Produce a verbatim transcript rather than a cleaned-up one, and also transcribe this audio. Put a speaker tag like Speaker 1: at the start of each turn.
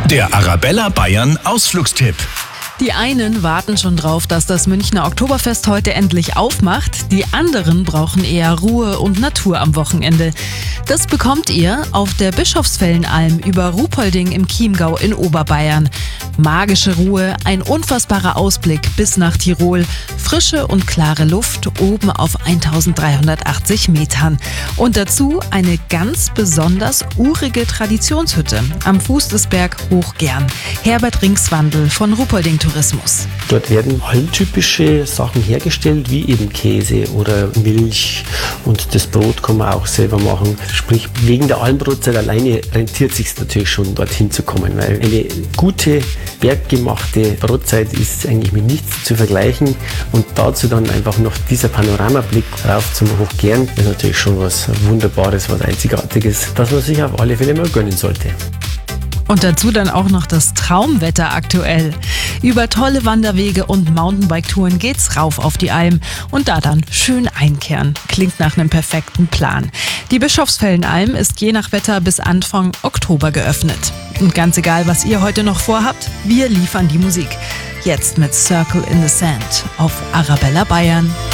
Speaker 1: Der Arabella Bayern Ausflugstipp.
Speaker 2: Die einen warten schon drauf, dass das Münchner Oktoberfest heute endlich aufmacht. Die anderen brauchen eher Ruhe und Natur am Wochenende. Das bekommt ihr auf der Bischofsfellenalm über Ruhpolding im Chiemgau in Oberbayern. Magische Ruhe, ein unfassbarer Ausblick bis nach Tirol, frische und klare Luft oben auf eintausenddreihundertachtzig Metern. Und dazu eine ganz besonders urige Traditionshütte am Fuß des Berg Hochgern. Herbert Ringswandl von Ruhpolding Tourismus.
Speaker 3: Dort werden almtypische Sachen hergestellt, wie eben Käse oder Milch, und das Brot kann man auch selber machen. Sprich, wegen der Almbrotzeit alleine rentiert es sich natürlich schon, dorthin zu kommen, weil eine gute, berggemachte Brotzeit ist eigentlich mit nichts zu vergleichen, und dazu dann einfach noch dieser Panoramablick rauf zum Hochgern ist natürlich schon was Wunderbares, was Einzigartiges, das man sich auf alle Fälle mal gönnen sollte.
Speaker 2: Und dazu dann auch noch das Traumwetter aktuell. Über tolle Wanderwege und Mountainbike-Touren geht's rauf auf die Alm und da dann schön einkehren. Klingt nach einem perfekten Plan. Die Bischofsfellenalm ist je nach Wetter bis Anfang Oktober geöffnet. Und ganz egal, was ihr heute noch vorhabt, wir liefern die Musik. Jetzt mit Circle in the Sand auf Arabella Bayern.